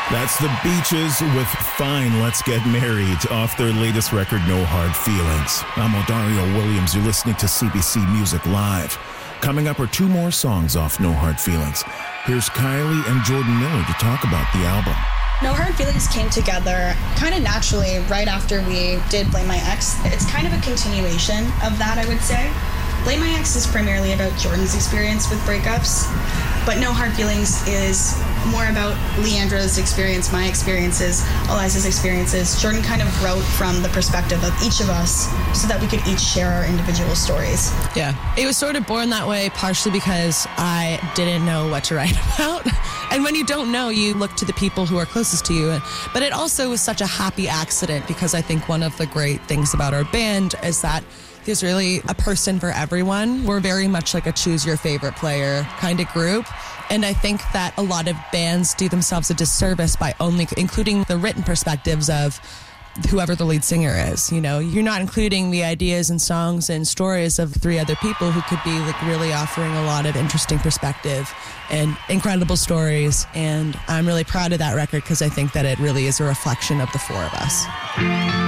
That's the Beaches with Fine, Let's Get Married off their latest record, No Hard Feelings. I'm Odario Williams. You're listening to CBC Music Live. Coming up are two more songs off No Hard Feelings. Here's Kylie and Jordan Miller to talk about the album. No Hard Feelings came together kind of naturally right after we did Blame My Ex. It's kind of a continuation of that, I would say. Blame My Ex is primarily about Jordan's experience with breakups, but No Hard Feelings is more about Leandra's experience, my experiences, Eliza's experiences. Jordan kind of wrote from the perspective of each of us so that we could each share our individual stories. Yeah, it was sort of born that way, partially because I didn't know what to write about. And when you don't know, you look to the people who are closest to you. But it also was such a happy accident because I think one of the great things about our band is that there's really a person for everyone. We're very much like a choose your favorite player kind of group. And I think that a lot of bands do themselves a disservice by only including the written perspectives of whoever the lead singer is. You know, you're not including the ideas and songs and stories of three other people who could be like really offering a lot of interesting perspective and incredible stories. And I'm really proud of that record because I think that it really is a reflection of the four of us.